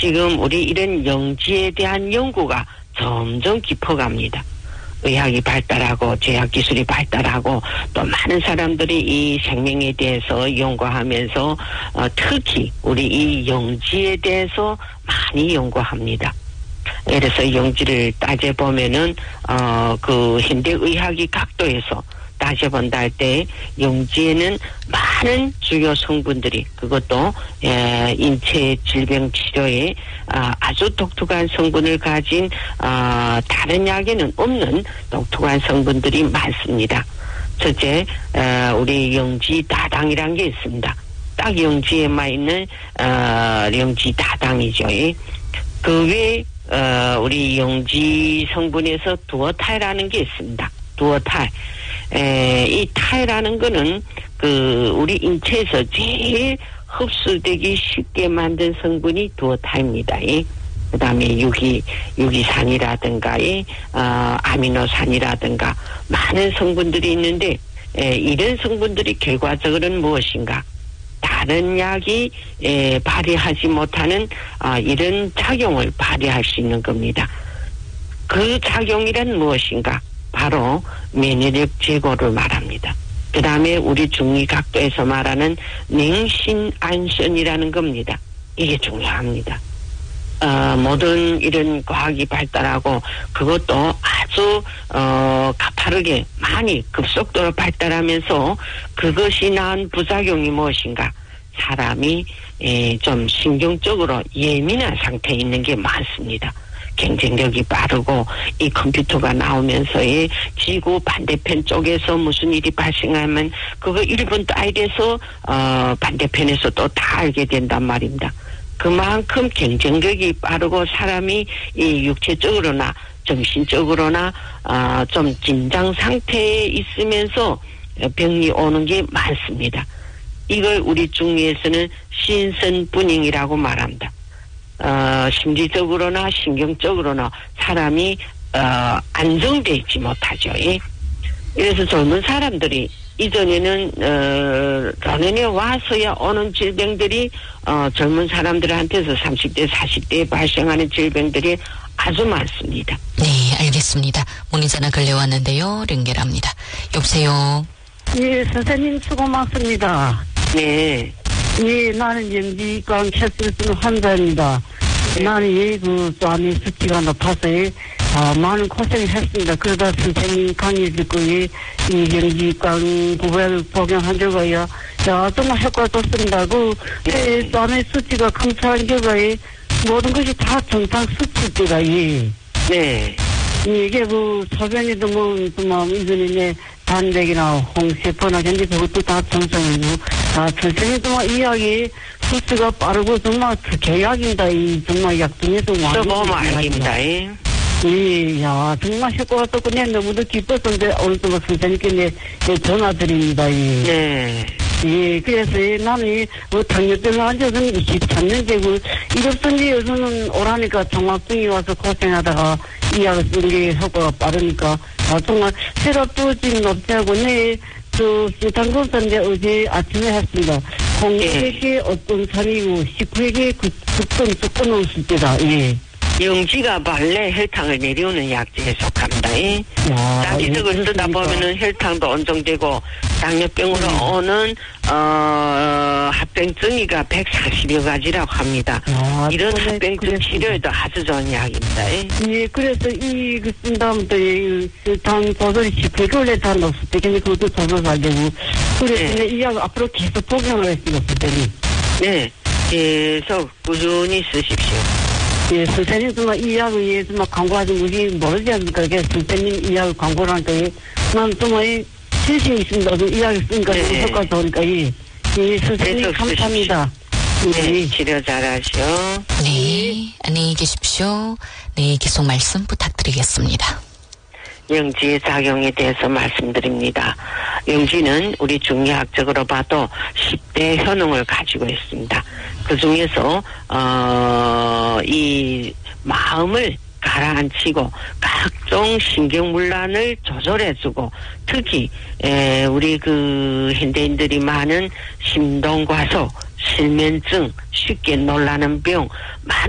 지금 우리 이런 영지에 대한 연구가 점점 깊어갑니다. 의학이 발달하고 제약기술이 발달하고 또 많은 사람들이 이 생명에 대해서 연구하면서 특히 우리 이 영지에 대해서 많이 연구합니다. 그래서 영지를 따져보면은 그 현대의학이 각도에서 따져본다 할 때 영지에는 많은 주요 성분들이 그것도 인체 질병 치료에 아주 독특한 성분을 가진 다른 약에는 없는 독특한 성분들이 많습니다. 첫째 우리 영지 다당이라는 게 있습니다. 딱 영지에만 있는 영지 다당이죠. 그 외에 우리 영지 성분에서 두어탈이라는 게 있습니다. 두어탈. 이 탈이라는 거는 우리 인체에서 제일 흡수되기 쉽게 만든 성분이 두어탈입니다. 그 다음에 유기산이라든가, 아미노산이라든가, 많은 성분들이 있는데, 이런 성분들이 결과적으로는 무엇인가? 다른 약이 발휘하지 못하는 이런 작용을 발휘할 수 있는 겁니다. 그 작용이란 무엇인가? 바로 면역력 제고를 말합니다. 그 다음에 우리 중의각도에서 말하는 냉신안선이라는 겁니다. 이게 중요합니다. 모든 이런 과학이 발달하고 그것도 아주 가파르게 많이 급속도로 발달하면서 그것이 낳은 부작용이 무엇인가? 사람이 좀 신경적으로 예민한 상태에 있는 게 많습니다. 경쟁력이 빠르고 이 컴퓨터가 나오면서의 지구 반대편 쪽에서 무슨 일이 발생하면 그거 1분 따위에서 반대편에서 또 다 알게 된단 말입니다. 그만큼 경쟁력이 빠르고 사람이 이 육체적으로나 정신적으로나 좀 긴장 상태에 있으면서 병이 오는 게 많습니다. 이걸 우리 중의에서는 신선분잉이라고 말합니다. 심리적으로나 신경적으로나 사람이 안정되어 있지 못하죠. 그래서 젊은 사람들이 이전에는 전에 와서야 오는 질병들이 젊은 사람들한테서 30대 40대에 발생하는 질병들이 아주 많습니다. 네, 알겠습니다. 문의전화 걸려왔는데요. 연결합니다. 여보세요. 예, 선생님 수고 많습니다. 네. 예, 나는 영지관 혈증 환자입니다. 네. 나는 암의 수치가 높아서 많은 고생을 했습니다. 그러다 선생님 강의 듣고 이 영지관 구별 복용한 결과에 정말 효과가 좋습니다. 암의 수치가 감소한 결과에 모든 것이 다 정상 수치입니다. 네. 이게 소변에도 이전에 단백이나 홍세포나 현재 그것도 다 정상이고, 선생님도 이야기 수치가 빠르고 정말 계약입니다. 정말 약 중에서 너무 알깁니다. 정말 효과가 또 그냥 너무도 기뻤었는데 오늘 또 선생님께 전화드립니다. 네. 그래서 나는 당뇨병을 앉아서는 23년째고 이렇던데 요즘은 오라니까 종합병이 와서 고생하다가 이 약을 쓴 게 효과가 빠르니까 정말 세로토닌 높자고 당근선데 어제 아침에 했습니다. 공격에 어떤 산이고 19회계 급성 조건 없을 때다. 영지가 발레 혈당을 내려오는 약제에 속합니다. 장기적으로 쓰다 보면은 혈당도 안정되고 당뇨병으로 오는 합병증이가 140여 가지라고 합니다. 이런 합병증 치료에도 아주 좋은 약입니다. 그래서 쓴 다음부터 당 조절이 19개월에 다 넣었을 때 근데 그것도 조절 잘 되고 그래서 이 약 앞으로 계속 복용을 했습니다. 네, 계속 꾸준히 쓰십시오. 선생님, 이 약을 위해서 광고하지 모르지 않습니까? 선생님 이 약을 광고를 하니까, 난 정말 실심이 있습니다. 이 약을 쓰니까 효과가 좋으니까, 선생님 감사합니다. 네, 치료 잘하시오. 네, 안녕히 계십시오. 네, 계속 말씀 부탁드리겠습니다. 영지의 작용에 대해서 말씀드립니다. 영지는 우리 중의학적으로 봐도 10대 효능을 가지고 있습니다. 그 중에서 이 마음을 가라앉히고 각종 신경문란을 조절해주고 특히 우리 현대인들이 많은 심동과속, 실면증, 쉽게 놀라는 병